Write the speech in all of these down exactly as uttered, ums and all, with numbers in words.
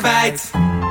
kwijt.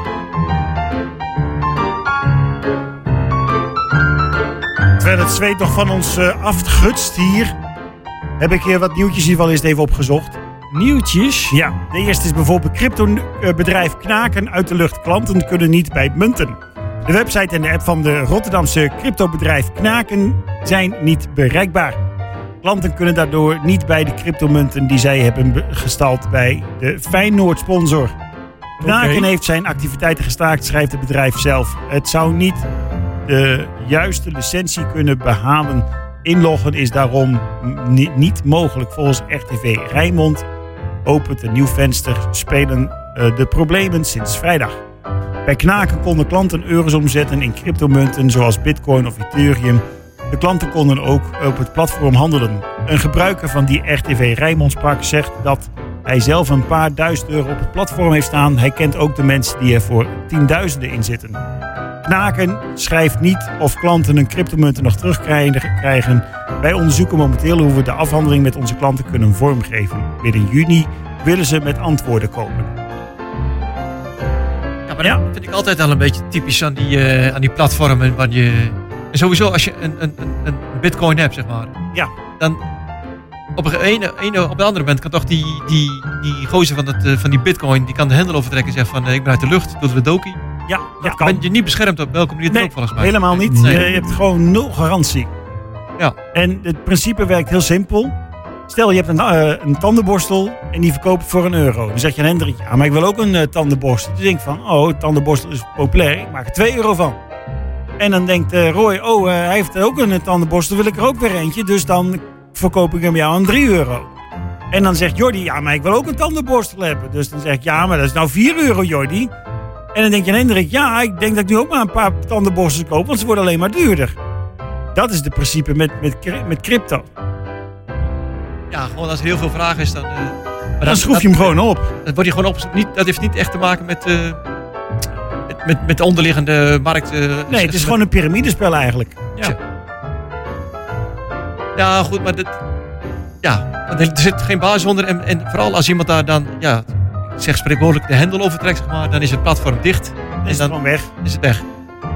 Terwijl het zweet nog van ons uh, afgutst hier, heb ik hier wat nieuwtjes hier wel eens even opgezocht. Nieuwtjes? Ja, de eerste is bijvoorbeeld cryptobedrijf Knaken uit de lucht. Klanten kunnen niet bij munten. De website en de app van de Rotterdamse cryptobedrijf Knaken zijn niet bereikbaar. Klanten kunnen daardoor niet bij de cryptomunten die zij hebben gestald bij de Feyenoord-sponsor. Knaken okay. heeft zijn activiteiten gestaakt, schrijft het bedrijf zelf. Het zou niet de juiste licentie kunnen behalen. Inloggen is daarom niet, niet mogelijk. Volgens R T V Rijnmond opent een nieuw venster, spelen uh, de problemen sinds vrijdag. Bij Knaken konden klanten euro's omzetten in cryptomunten zoals Bitcoin of Ethereum. De klanten konden ook op het platform handelen. Een gebruiker van die R T V Rijnmond sprak zegt dat hij zelf een paar duizend euro op het platform heeft staan. Hij kent ook de mensen die er voor tienduizenden in zitten. Knaken schrijft niet of klanten hun cryptomunten nog terugkrijgen. Wij onderzoeken momenteel hoe we de afhandeling met onze klanten kunnen vormgeven. Binnen juni willen ze met antwoorden komen. Ja, maar dat ja. vind ik altijd al een beetje typisch aan die, uh, aan die platformen. Waar je, en sowieso als je een, een, een bitcoin hebt, zeg maar. Ja. Dan op een ene, ene op de andere moment kan toch die, die, die gozer van, het, van die bitcoin, die kan de hendel overtrekken en zeggen van ik ben uit de lucht, doe de dokie. Ja, dat ja, kan. Ben je niet beschermd op welke manier nee, ook volgens mij? Helemaal niet. Nee. Je hebt gewoon nul garantie. Ja. En het principe werkt heel simpel. Stel je hebt een, uh, een tandenborstel en die verkoopt voor een euro. Dan zeg je aan Hendrik, ja, maar ik wil ook een uh, tandenborstel. Dus je denkt van, oh, tandenborstel is populair, ik maak er twee euro van. En dan denkt uh, Roy, oh, uh, hij heeft ook een uh, tandenborstel, wil ik er ook weer eentje. Dus dan verkoop ik hem jou aan drie euro. En dan zegt Jordi, ja, maar ik wil ook een tandenborstel hebben. Dus dan zeg ik, ja, maar dat is nou vier euro, Jordi. En dan denk je aan Hendrik, ja, ik denk dat ik nu ook maar een paar tandenborstels koop, want ze worden alleen maar duurder. Dat is het principe met, met, met crypto. Ja, gewoon als er heel veel vraag is, dan... Uh, dan, dan schroef je hem gewoon op. Dat, word je gewoon op niet, dat heeft niet echt te maken met, uh, met, met, met de onderliggende markt. Uh, nee, het is gewoon een piramidespel eigenlijk. Ja, ja goed, maar dit, ja, er zit geen basis onder. En, en vooral als iemand daar dan... Ja, zeg spreekwoordelijk de hendel overtrekt, zeg maar, dan is het platform dicht. Dan is en dan het gewoon weg. Is het weg.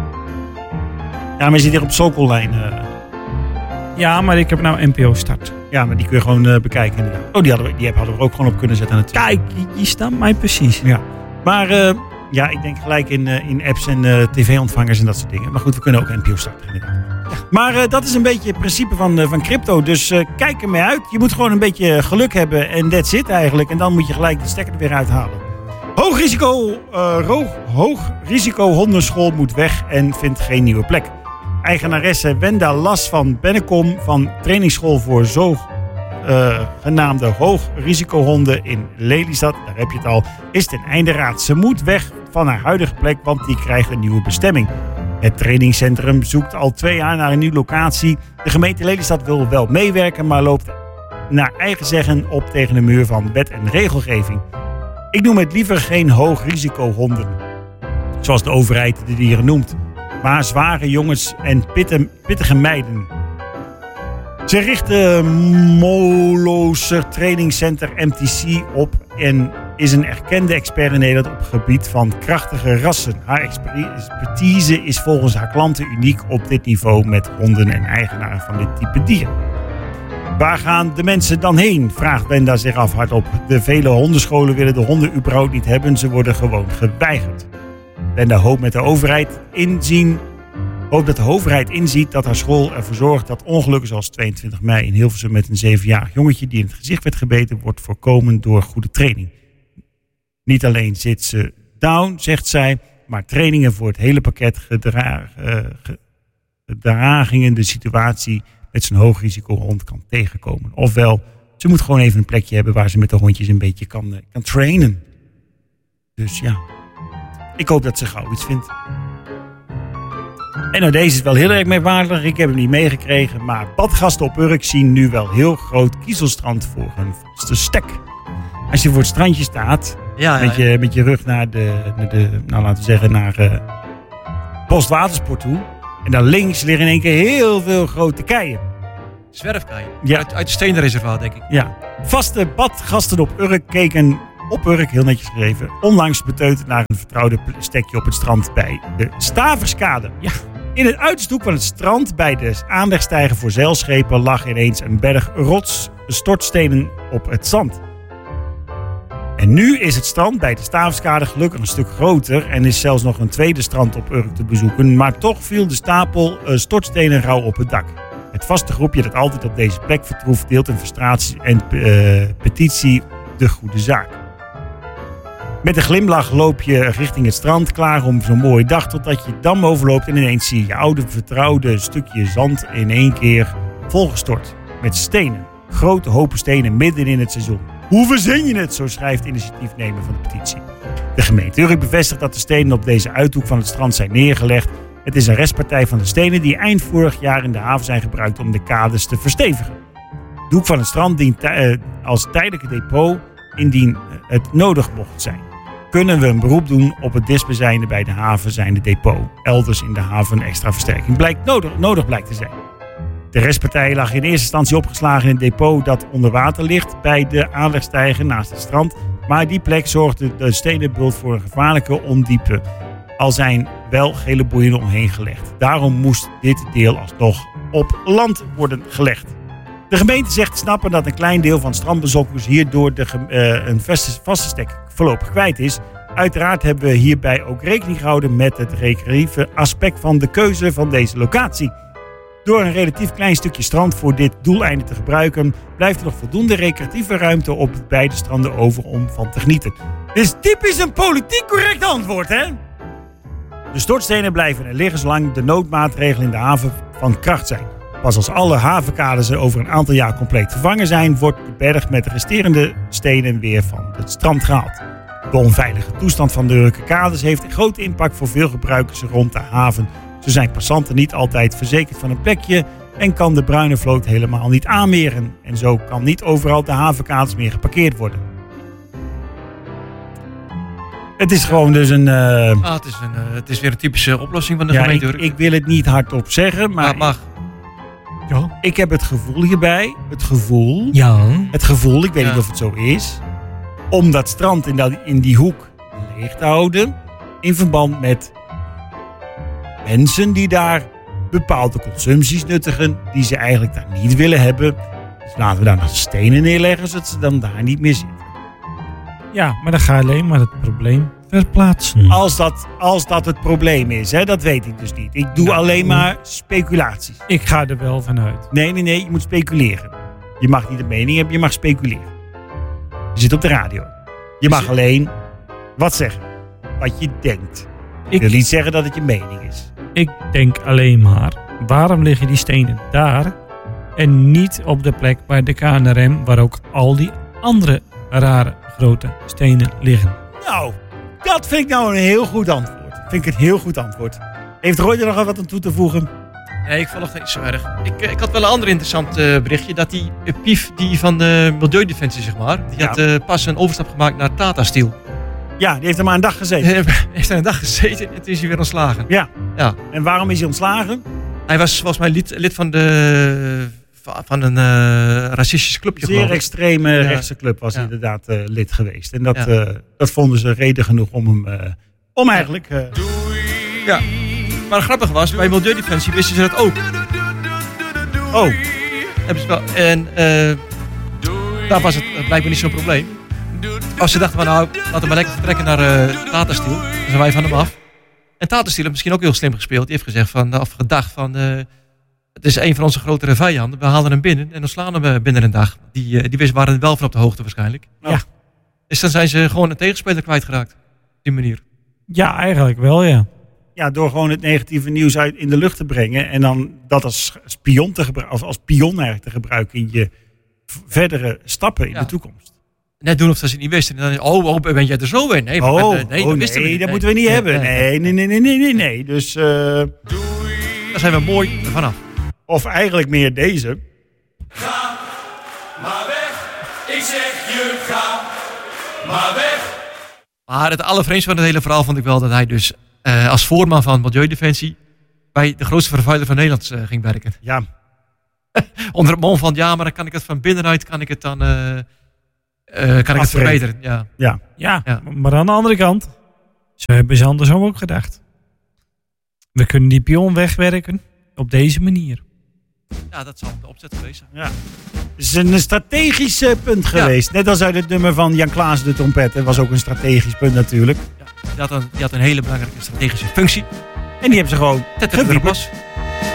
Ja, maar je zit hier op Sokellijn. Uh. Ja, maar ik heb nou N P O Start. Ja, maar die kun je gewoon uh, bekijken inderdaad. Oh, die hadden, we, die hadden we ook gewoon op kunnen zetten natuurlijk. Kijk, die staat mij precies. Ja. Maar uh, ja, ik denk gelijk in, uh, in apps en uh, tv-ontvangers en dat soort dingen. Maar goed, we kunnen ook N P O starten inderdaad. Ja. Maar uh, dat is een beetje het principe van, uh, van crypto. Dus uh, kijk ermee uit. Je moet gewoon een beetje geluk hebben en that's it eigenlijk. En dan moet je gelijk de stekker er weer uithalen. Hoog risico, uh, roog, hoog risico hondenschool moet weg en vindt geen nieuwe plek. Eigenaresse Wenda Las van Bennekom van trainingsschool voor zogenaamde uh, hoogrisicohonden in Lelystad, daar heb je het al, is ten einde raad. Ze moet weg van haar huidige plek, want die krijgt een nieuwe bestemming. Het trainingscentrum zoekt al twee jaar naar een nieuwe locatie. De gemeente Lelystad wil wel meewerken, maar loopt naar eigen zeggen op tegen de muur van wet en regelgeving. Ik noem het liever geen hoogrisicohonden, zoals de overheid de dieren noemt, maar zware jongens en pitten, pittige meiden. Ze richten Moloser Trainingscenter M T C op en is een erkende expert in Nederland op het gebied van krachtige rassen. Haar expertise is volgens haar klanten uniek op dit niveau met honden en eigenaren van dit type dier. Waar gaan de mensen dan heen? Vraagt Wenda zich af hardop. De vele hondenscholen willen de honden überhaupt niet hebben. Ze worden gewoon geweigerd. Wenda hoopt met de overheid inzien, hoopt dat de overheid inziet dat haar school ervoor zorgt dat ongelukken zoals tweeëntwintig mei in Hilversum met een zevenjarig jongetje die in het gezicht werd gebeten wordt voorkomen door goede training. Niet alleen zit ze down, zegt zij, maar trainingen voor het hele pakket gedra- uh, gedragingen de situatie met zijn hoogrisicohond kan tegenkomen. Ofwel, ze moet gewoon even een plekje hebben waar ze met de hondjes een beetje kan, uh, kan trainen. Dus ja, ik hoop dat ze gauw iets vindt. En nou, deze is wel heel erg merkwaardig. Ik heb hem niet meegekregen. Maar badgasten op Urk zien nu wel heel groot kiezelstrand voor hun vaste stek. Als je voor het strandje staat, ja, ja, met, je, met je rug naar de, naar de nou laten we zeggen, naar uh, Postwatersport toe. En daar links liggen in één keer heel veel grote keien. Zwerfkeien? Ja. Uit, uit het steenreservaat, denk ik. Ja. Vaste badgasten op Urk keken op Urk, heel netjes geschreven, onlangs beteuterd naar een vertrouwde stekje op het strand bij de Staverskade. Ja. In het uiterste hoek van het strand bij de aanlegstijger voor zeilschepen lag ineens een berg rots stortstenen op het zand. En nu is het strand bij de Staverskade gelukkig een stuk groter en is zelfs nog een tweede strand op Urk te bezoeken, maar toch viel de stapel uh, stortstenen rauw op het dak. Het vaste groepje dat altijd op deze plek vertoeft deelt een frustratie en uh, petitie de goede zaak. Met een glimlach loop je richting het strand, klaar om zo'n mooie dag, totdat je het dam overloopt en ineens zie je je oude vertrouwde stukje zand in één keer volgestort. Met stenen. Grote hopen stenen midden in het seizoen. Hoe verzin je het? Zo schrijft initiatiefnemer van de petitie. De gemeente Urk bevestigt dat de stenen op deze uithoek van het strand zijn neergelegd. Het is een restpartij van de stenen die eind vorig jaar in de haven zijn gebruikt om de kades te verstevigen. De hoek van het strand dient tij- als tijdelijke depot indien het nodig mocht zijn. Kunnen we een beroep doen op het dichtstbijzijnde bij de haven zijnde depot. Elders in de haven extra versterking blijkt nodig, nodig blijkt te zijn. De restpartij lag in eerste instantie opgeslagen in het depot dat onder water ligt bij de aanlegstijger naast het strand. Maar die plek zorgde de stenenbult voor een gevaarlijke ondiepe. Al zijn wel gele boeien omheen gelegd. Daarom moest dit deel alsnog op land worden gelegd. De gemeente zegt te snappen dat een klein deel van strandbezoekers hierdoor de, uh, een vaste, vaste stek voorlopig kwijt is. Uiteraard hebben we hierbij ook rekening gehouden met het recreatieve aspect van de keuze van deze locatie. Door een relatief klein stukje strand voor dit doeleinde te gebruiken, blijft er nog voldoende recreatieve ruimte op beide stranden over om van te genieten. Dit is typisch een politiek correct antwoord, hè? De stortstenen blijven er liggen zolang de noodmaatregelen in de haven van kracht zijn. Pas als alle havenkades er over een aantal jaar compleet vervangen zijn, wordt de berg met de resterende stenen weer van het strand gehaald. De onveilige toestand van de Urker kades heeft een grote impact voor veel gebruikers rond de haven. Zo zijn passanten niet altijd verzekerd van een plekje en kan de bruine vloot helemaal niet aanmeren. En zo kan niet overal de havenkades meer geparkeerd worden. Het is gewoon dus een... Uh... Ah, het, is een uh, het is weer een typische oplossing van de ja, gemeente ik, Urk. ik wil het niet hardop zeggen, maar... Ja, mag. Ja. Ik heb het gevoel hierbij, het gevoel, Ja. het gevoel, ik weet Ja. niet of het zo is, om dat strand in, dat, in die hoek leeg te houden, in verband met mensen die daar bepaalde consumpties nuttigen, die ze eigenlijk daar niet willen hebben. Dus laten we daar nog stenen neerleggen, zodat ze dan daar niet meer zitten. Ja, maar dan ga je alleen maar het probleem verplaatsen. Als dat, als dat het probleem is, hè, dat weet ik dus niet. Ik doe Nou, alleen maar speculaties. Ik ga er wel vanuit. Nee, nee, nee, je moet speculeren. Je mag niet de mening hebben, je mag speculeren. Je zit op de radio. Je mag alleen wat zeggen. Wat je denkt. Ik Ik, wil niet zeggen dat het je mening is. ik denk alleen maar, waarom liggen die stenen daar en niet op de plek bij de K N R M waar ook al die andere rare grote stenen liggen? Nou, dat vind ik nou een heel goed antwoord. Vind ik een heel goed antwoord. Heeft Roy er nog wat aan toe te voegen? Nee, ik vond het niet zo erg. Ik, eh, ik had wel een ander interessant uh, berichtje. Dat die uh, Pief die van de Milieudefensie, zeg maar. Die Ja. had uh, pas een overstap gemaakt naar Tata Steel. Ja, die heeft er maar een dag gezeten. Hij heeft er een dag gezeten en toen is hij weer ontslagen. Ja. Ja. En waarom is hij ontslagen? Hij was volgens mij lid, lid van, de, van een uh, racistisch clubje, Zeer geloof ik. extreme Ja. rechtse club was Ja. hij inderdaad uh, lid geweest. En dat, Ja. uh, dat vonden ze reden genoeg om hem... Uh, om eigenlijk... Uh, Ja. Maar grappig was, bij Milieudefensie wisten ze dat ook. oh, Hebben ze wel. En uh, daar was het uh, blijkbaar niet zo'n probleem. Als ze dachten van nou, laten we maar lekker vertrekken naar uh, Tata Steel. Dan zijn wij van hem af. En Tata Steel heeft misschien ook heel slim gespeeld. Die heeft gezegd van, of gedacht van... Uh, het is een van onze grotere vijanden. We halen hem binnen en dan slaan we hem binnen een dag. Die, uh, die wisten waren er wel van op de hoogte waarschijnlijk. Oh. Ja. Dus dan zijn ze gewoon een tegenspeler kwijtgeraakt. Op die manier. Ja, eigenlijk wel, ja. ja, door gewoon het negatieve nieuws uit in de lucht te brengen. En dan dat als spion te gebruiken, of als pion eigenlijk te gebruiken in je v- verdere stappen in Ja. de toekomst. Net doen of ze het niet wisten. En dan, oh, oh, ben jij er zo in? Nee, maar, Oh, uh, nee, nee, dat, oh, wisten we nee niet. dat moeten we niet hebben. Nee, nee, nee, nee, nee, nee. nee. Dus, uh, Daar zijn we mooi vanaf. of eigenlijk meer deze. Ga maar weg, ik zeg je ga maar weg. Maar het allervreemdste van het hele verhaal vond ik wel dat hij dus uh, als voorman van Milieudefensie bij de grootste vervuiler van Nederland uh, ging werken. Ja, Onder het mom van ja, maar dan kan ik het van binnenuit kan ik het dan uh, Uh, kan ik het Afbreken. verbeteren? Ja. Ja. Ja, Ja. maar aan de andere kant, zo hebben ze andersom ook gedacht. We kunnen die pion wegwerken op deze manier. ja, dat zal de opzet geweest zijn. Ja. Het is een strategisch uh, punt geweest. Net als uit het nummer van Jan Klaas de trompet. Dat was ook een strategisch punt natuurlijk. Ja, die, had een, die had een hele belangrijke strategische functie. En die hebben ze gewoon Zet het er op gewieperd. los.